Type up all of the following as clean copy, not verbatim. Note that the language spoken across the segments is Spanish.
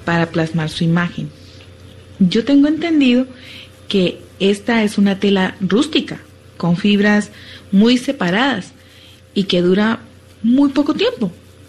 para plasmar su imagen. Yo tengo entendido que esta es una tela rústica, con fibras muy separadas y que dura muy poco tiempo,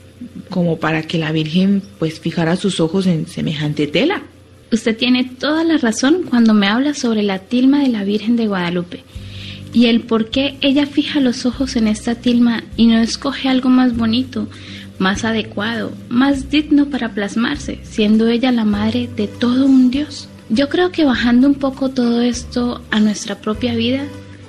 como para que la Virgen pues fijara sus ojos en semejante tela. Usted tiene toda la razón cuando me habla sobre la tilma de la Virgen de Guadalupe y el por qué ella fija los ojos en esta tilma y no escoge algo más bonito, más adecuado, más digno para plasmarse, siendo ella la madre de todo un Dios. Yo creo que bajando un poco todo esto a nuestra propia vida,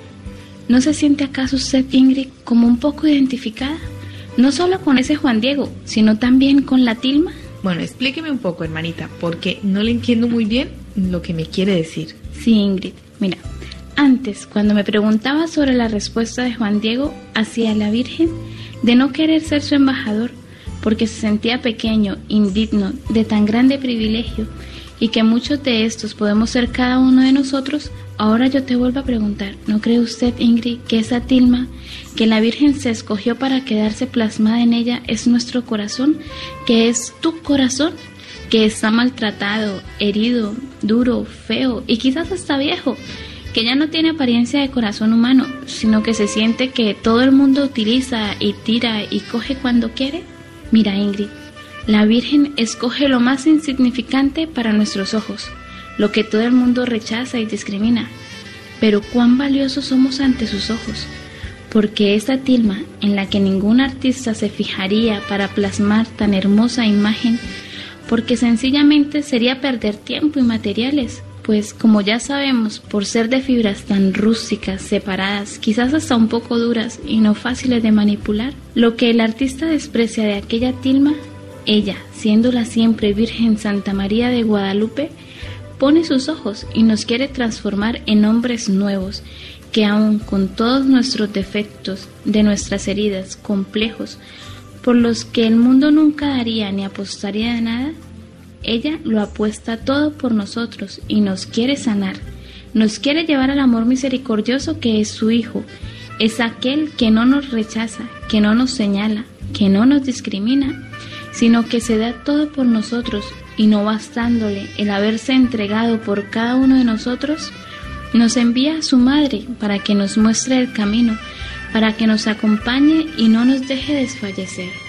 ¿no se siente acaso usted, Ingrid, como un poco identificada? No solo con ese Juan Diego, sino también con la tilma. Bueno, explíqueme un poco, hermanita, porque no le entiendo muy bien lo que me quiere decir. Sí, Ingrid, mira, antes, cuando me preguntaba sobre la respuesta de Juan Diego hacia la Virgen, de no querer ser su embajador, porque se sentía pequeño, indigno, de tan grande privilegio, y que muchos de estos podemos ser cada uno de nosotros, ahora yo te vuelvo a preguntar, ¿no cree usted, Ingrid, que esa tilma que la Virgen se escogió para quedarse plasmada en ella es nuestro corazón, que es tu corazón, que está maltratado, herido, duro, feo y quizás hasta viejo, que ya no tiene apariencia de corazón humano, sino que se siente que todo el mundo utiliza y tira y coge cuando quiere? Mira, Ingrid, la Virgen escoge lo más insignificante para nuestros ojos, lo que todo el mundo rechaza y discrimina, pero cuán valiosos somos ante sus ojos, porque esta tilma en la que ningún artista se fijaría para plasmar tan hermosa imagen, porque sencillamente sería perder tiempo y materiales, pues como ya sabemos, por ser de fibras tan rústicas, separadas, quizás hasta un poco duras y no fáciles de manipular, lo que el artista desprecia de aquella tilma, ella, siendo la siempre Virgen Santa María de Guadalupe, pone sus ojos y nos quiere transformar en hombres nuevos, que aun con todos nuestros defectos, de nuestras heridas, complejos, por los que el mundo nunca daría ni apostaría de nada, ella lo apuesta todo por nosotros y nos quiere sanar, nos quiere llevar al amor misericordioso que es su Hijo, es aquel que no nos rechaza, que no nos señala, que no nos discrimina, sino que se da todo por nosotros y no bastándole el haberse entregado por cada uno de nosotros, nos envía a su Madre para que nos muestre el camino, para que nos acompañe y no nos deje desfallecer.